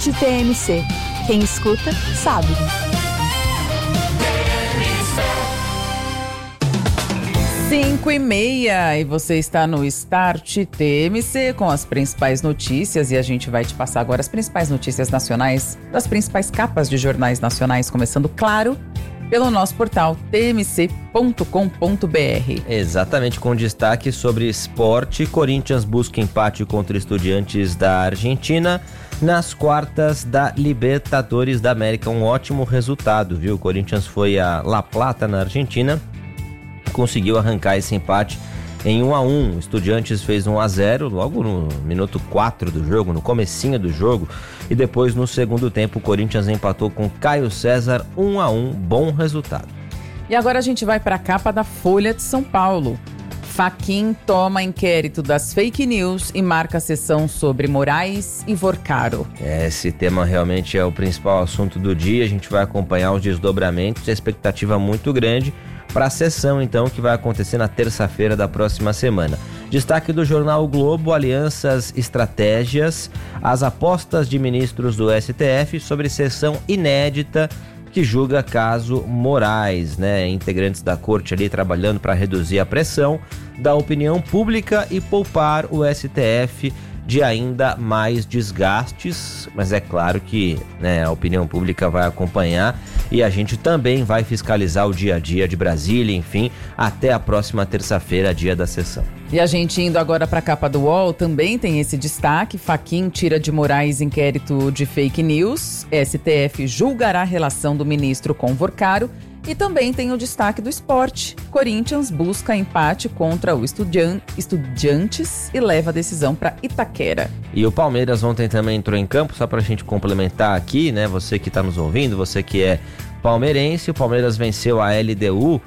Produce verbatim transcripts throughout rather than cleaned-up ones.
T M C. Quem escuta, sabe. Cinco e meia e você está no Start T M C com as principais notícias, e a gente vai te passar agora as principais notícias nacionais das principais capas de jornais nacionais, começando, claro, pelo nosso portal t m c ponto com ponto b r. Exatamente, com destaque sobre esporte. Corinthians busca empate contra Estudiantes da Argentina nas quartas da Libertadores da América. Um ótimo resultado, viu? O Corinthians foi a La Plata, na Argentina, conseguiu arrancar esse empate em um a um. O Estudiantes fez um a zero logo no minuto quatro do jogo, no comecinho do jogo, e depois no segundo tempo o Corinthians empatou com Caio César um a um. Bom resultado. E agora a gente vai para a capa da Folha de São Paulo. Fachin toma inquérito das fake news e marca a sessão sobre Moraes e Vorcaro. Esse tema realmente é o principal assunto do dia. A gente vai acompanhar os desdobramentos, a expectativa muito grande para a sessão, então, que vai acontecer na terça-feira da próxima semana. Destaque do jornal o Globo: alianças, estratégias, as apostas de ministros do S T F sobre sessão inédita que julga caso Moraes, né? Integrantes da corte ali trabalhando para reduzir a pressão da opinião pública e poupar o S T F de ainda mais desgastes, mas é claro que, né, a opinião pública vai acompanhar e a gente também vai fiscalizar o dia a dia de Brasília, enfim, até a próxima terça-feira, dia da sessão. E a gente indo agora para a capa do U O L, também tem esse destaque: Fachin tira de Moraes inquérito de fake news, S T F julgará a relação do ministro com Vorcaro. E também tem o destaque do esporte: Corinthians busca empate contra o Estudian- Estudiantes e leva a decisão para Itaquera. E o Palmeiras ontem também entrou em campo, só para a gente complementar aqui, né? Você que está nos ouvindo, você que é palmeirense, o Palmeiras venceu a L D U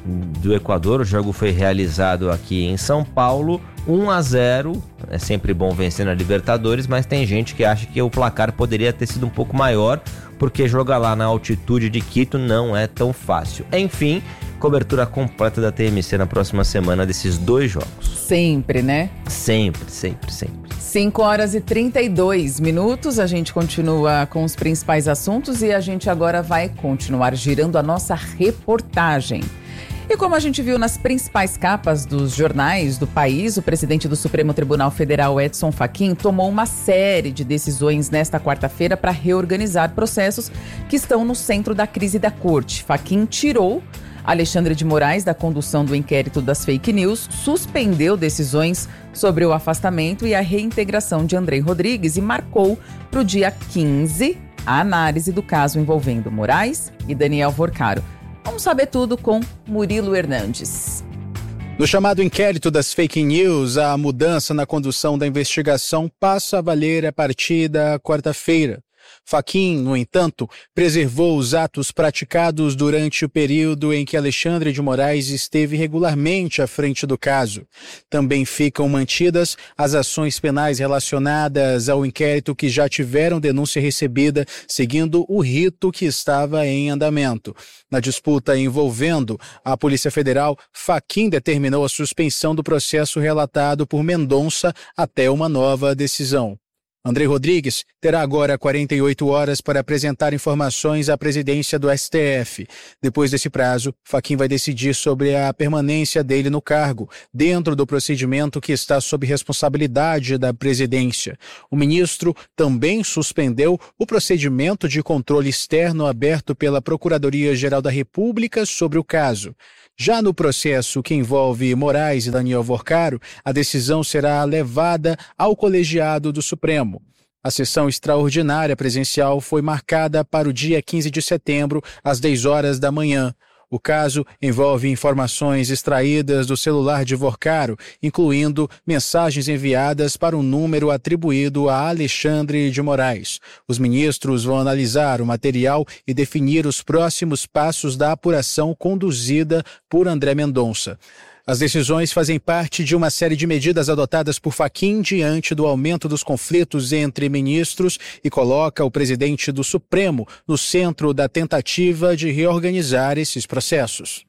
do Equador. O jogo foi realizado aqui em São Paulo, um a zero. É sempre bom vencer na Libertadores, mas tem gente que acha que o placar poderia ter sido um pouco maior, porque jogar lá na altitude de Quito não é tão fácil. Enfim, cobertura completa da T M C na próxima semana desses dois jogos. Sempre, né? Sempre, sempre, sempre. cinco horas e trinta e dois minutos, a gente continua com os principais assuntos e a gente agora vai continuar girando a nossa reportagem. E como a gente viu nas principais capas dos jornais do país, o presidente do Supremo Tribunal Federal, Edson Fachin, tomou uma série de decisões nesta quarta-feira para reorganizar processos que estão no centro da crise da corte. Fachin tirou Alexandre de Moraes da condução do inquérito das fake news, suspendeu decisões sobre o afastamento e a reintegração de Andrei Rodrigues e marcou para o dia quinze a análise do caso envolvendo Moraes e Daniel Vorcaro. Vamos saber tudo com Murilo Hernandes. No chamado inquérito das fake news, a mudança na condução da investigação passa a valer a partir da quarta-feira. Fachin, no entanto, preservou os atos praticados durante o período em que Alexandre de Moraes esteve regularmente à frente do caso. Também ficam mantidas as ações penais relacionadas ao inquérito que já tiveram denúncia recebida, seguindo o rito que estava em andamento. Na disputa envolvendo a Polícia Federal, Fachin determinou a suspensão do processo relatado por Mendonça até uma nova decisão. Andrei Rodrigues terá agora quarenta e oito horas para apresentar informações à presidência do S T F. Depois desse prazo, Fachin vai decidir sobre a permanência dele no cargo, dentro do procedimento que está sob responsabilidade da presidência. O ministro também suspendeu o procedimento de controle externo aberto pela Procuradoria-Geral da República sobre o caso. Já no processo que envolve Moraes e Daniel Vorcaro, a decisão será levada ao colegiado do Supremo. A sessão extraordinária presencial foi marcada para o dia quinze de setembro, às dez horas da manhã. O caso envolve informações extraídas do celular de Vorcaro, incluindo mensagens enviadas para um número atribuído a Alexandre de Moraes. Os ministros vão analisar o material e definir os próximos passos da apuração conduzida por André Mendonça. As decisões fazem parte de uma série de medidas adotadas por Fachin diante do aumento dos conflitos entre ministros e coloca o presidente do Supremo no centro da tentativa de reorganizar esses processos.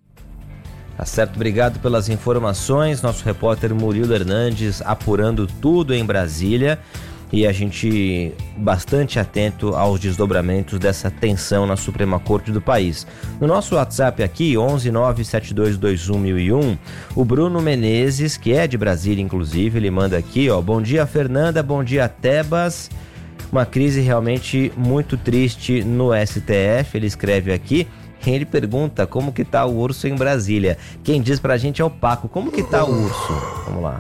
Tá certo, obrigado pelas informações. Nosso repórter Murilo Hernandes apurando tudo em Brasília. e a gente bastante atento aos desdobramentos dessa tensão na Suprema Corte do país. No nosso WhatsApp aqui, onze nove sete dois dois um mil e um, o Bruno Menezes, que é de Brasília inclusive, ele manda aqui, ó, bom dia Fernanda, bom dia Tebas, uma crise realmente muito triste no S T F, ele escreve aqui. Ele pergunta como que tá o urso em Brasília. Quem diz pra gente é o Paco. Como que tá o urso? Vamos lá.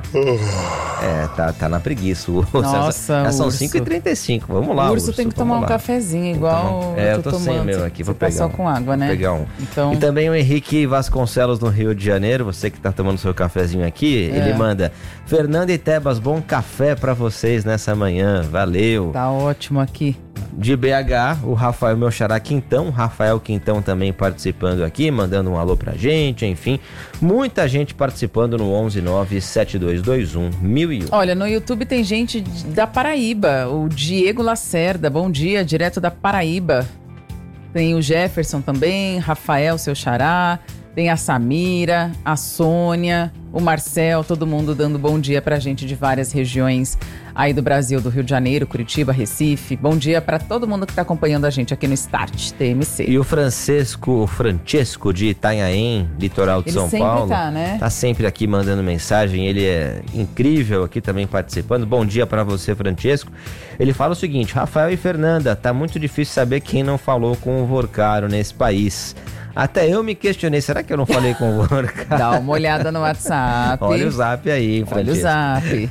É, tá, tá na preguiça o urso. Nossa, já são urso. cinco e trinta e cinco. Vamos lá, o urso. urso tem que tomar um lá. cafezinho, igual É, eu tô, tô sem o tomando. meu aqui. Vou Você tá pegar só um. com água, né? Vou pegar um. Então... E também o Henrique Vasconcelos no Rio de Janeiro. Você que tá tomando seu cafezinho aqui, É. ele manda: Fernanda e Tebas, bom café pra vocês nessa manhã. Valeu. Tá ótimo aqui. De B H, o Rafael meu xará Quintão, Rafael Quintão também participando aqui, mandando um alô pra gente, enfim, muita gente participando no onze nove sete dois dois um mil e um. Olha, no YouTube tem gente da Paraíba, o Diego Lacerda, bom dia, direto da Paraíba. Tem o Jefferson também, Rafael, seu xará, tem a Samira, a Sônia, o Marcel, todo mundo dando bom dia pra gente de várias regiões aí do Brasil, do Rio de Janeiro, Curitiba, Recife. Bom dia pra todo mundo que tá acompanhando a gente aqui no Start T M C. E o Francisco, o Francesco de Itanhaém, litoral de Ele São sempre Paulo, tá, né? tá sempre aqui mandando mensagem, ele é incrível aqui também participando. Bom dia pra você, Francesco. Ele fala o seguinte: Rafael e Fernanda, tá muito difícil saber quem não falou com o Vorcaro nesse país. Até eu me questionei, será que eu não falei com o Vorcaro? Dá uma olhada no WhatsApp. Olha o zap aí, Francesco. Olha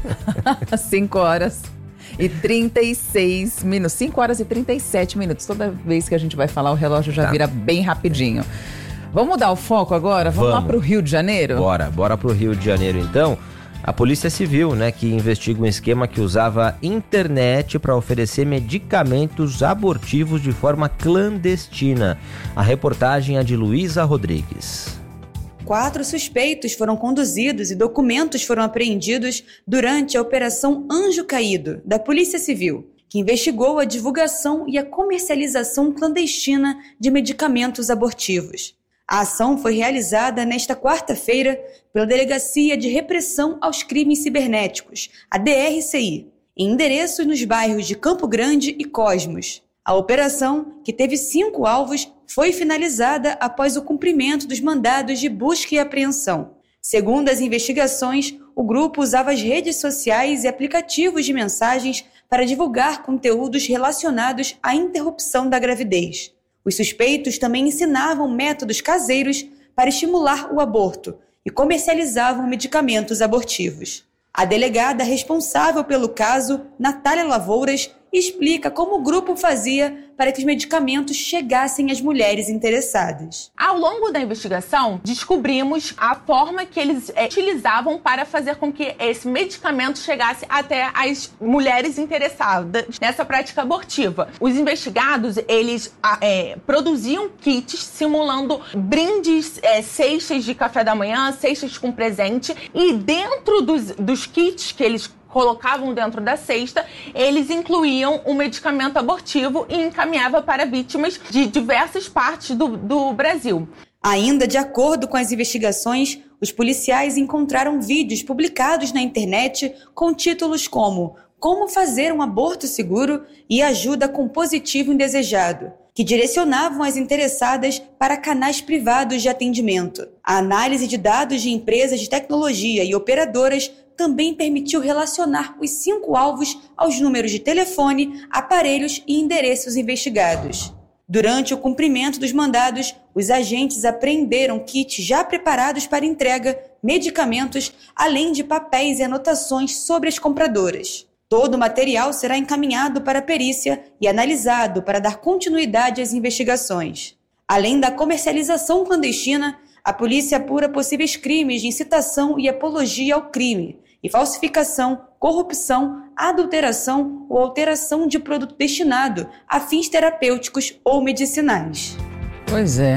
o zap. cinco horas e trinta e seis minutos. cinco horas e trinta e sete minutos. Toda vez que a gente vai falar, o relógio já Tá. vira bem rapidinho. Vamos mudar o foco agora? Vamos, Vamos. lá pro Rio de Janeiro? Bora, bora pro Rio de Janeiro então. A Polícia Civil, né, que investiga um esquema que usava internet para oferecer medicamentos abortivos de forma clandestina. A reportagem é de Luísa Rodrigues. Quatro suspeitos foram conduzidos e documentos foram apreendidos durante a Operação Anjo Caído, da Polícia Civil, que investigou a divulgação e a comercialização clandestina de medicamentos abortivos. A ação foi realizada nesta quarta-feira pela Delegacia de Repressão aos Crimes Cibernéticos, a D R C I, em endereços nos bairros de Campo Grande e Cosmos. A operação, que teve cinco alvos, foi finalizada após o cumprimento dos mandados de busca e apreensão. Segundo as investigações, o grupo usava as redes sociais e aplicativos de mensagens para divulgar conteúdos relacionados à interrupção da gravidez. Os suspeitos também ensinavam métodos caseiros para estimular o aborto e comercializavam medicamentos abortivos. A delegada responsável pelo caso, Natália Lavouras, explica como o grupo fazia para que os medicamentos chegassem às mulheres interessadas. Ao longo da investigação, descobrimos a forma que eles é, utilizavam para fazer com que esse medicamento chegasse até as mulheres interessadas nessa prática abortiva. Os investigados, eles é, produziam kits simulando brindes, é, cestas de café da manhã, cestas com presente, e dentro dos, dos kits que eles colocavam dentro da cesta, eles incluíam o medicamento abortivo e encaminhava para vítimas de diversas partes do, do Brasil. Ainda de acordo com as investigações, os policiais encontraram vídeos publicados na internet com títulos como Como fazer um aborto seguro e Ajuda com positivo indesejado, que direcionavam as interessadas para canais privados de atendimento. A análise de dados de empresas de tecnologia e operadoras também permitiu relacionar os cinco alvos aos números de telefone, aparelhos e endereços investigados. Durante o cumprimento dos mandados, os agentes apreenderam kits já preparados para entrega, medicamentos, além de papéis e anotações sobre as compradoras. Todo o material será encaminhado para a perícia e analisado para dar continuidade às investigações. Além da comercialização clandestina, a polícia apura possíveis crimes de incitação e apologia ao crime, e falsificação, corrupção, adulteração ou alteração de produto destinado a fins terapêuticos ou medicinais. Pois é,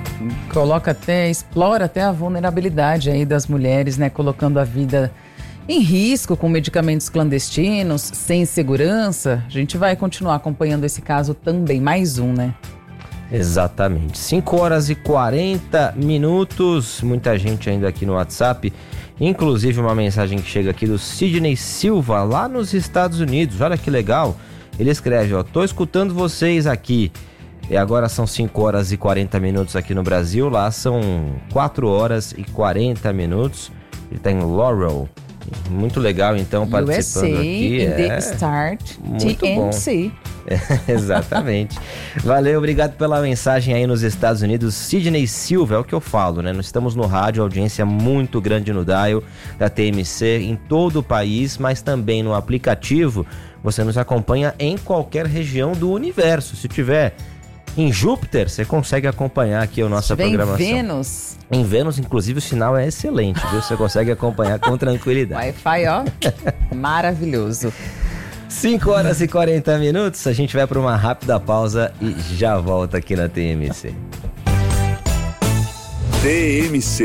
coloca até, explora até a vulnerabilidade aí das mulheres, né, colocando a vida em risco com medicamentos clandestinos, sem segurança. A gente vai continuar acompanhando esse caso também, mais um, né? Exatamente. cinco horas e quarenta minutos, muita gente ainda aqui no WhatsApp. Inclusive uma mensagem que chega aqui do Sidney Silva, lá nos Estados Unidos. Olha que legal. Ele escreve, ó, tô escutando vocês aqui. E agora são cinco horas e quarenta minutos aqui no Brasil. Lá são quatro horas e quarenta minutos. Ele tá em Laurel. Muito legal, então, participando U S A aqui. In é the Start muito T N C. bom. É, exatamente. Valeu, obrigado pela mensagem aí nos Estados Unidos. Sidney Silva, é o que eu falo, né? Nós estamos no rádio, audiência muito grande no dial da T M C em todo o país, mas também no aplicativo. Você nos acompanha em qualquer região do universo. Se tiver em Júpiter, você consegue acompanhar aqui a nossa programação. Em Vênus. Em Vênus, inclusive, o sinal é excelente, viu? Você consegue acompanhar com tranquilidade. Wi-Fi, ó, maravilhoso. cinco horas e quarenta minutos, a gente vai para uma rápida pausa e já volta aqui na T M C. T M C